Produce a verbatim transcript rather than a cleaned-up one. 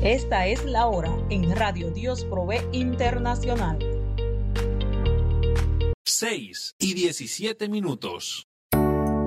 Esta es la hora en Radio Dios Provee Internacional. seis y diecisiete minutos.